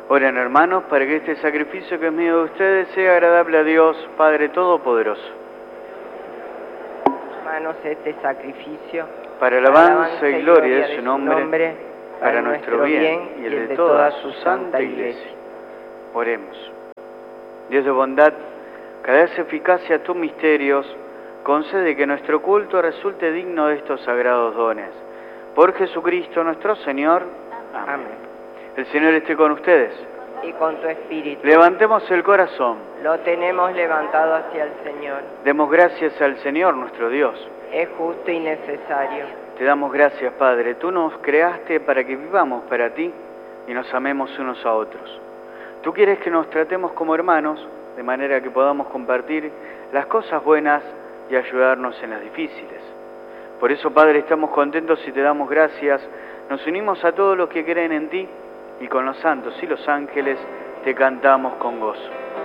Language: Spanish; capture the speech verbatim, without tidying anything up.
Oren, hermanos, para que este sacrificio que es mío de ustedes sea agradable a Dios, Padre Todopoderoso. Hermanos, este sacrificio, para alabanza y gloria de su nombre, para nuestro bien y el de toda su santa Iglesia. Oremos. Dios de bondad, que das eficacia a tus misterios, concede que nuestro culto resulte digno de estos sagrados dones. Por Jesucristo nuestro Señor. Amén. Amén. El Señor esté con ustedes. Y con tu espíritu. Levantemos el corazón. Lo tenemos levantado hacia el Señor. Demos gracias al Señor nuestro Dios. Es justo y necesario. Te damos gracias, Padre. Tú nos creaste para que vivamos para ti y nos amemos unos a otros. Tú quieres que nos tratemos como hermanos, de manera que podamos compartir las cosas buenas y ayudarnos en las difíciles. Por eso, Padre, estamos contentos y te damos gracias. Nos unimos a todos los que creen en ti y con los santos y los ángeles te cantamos con gozo.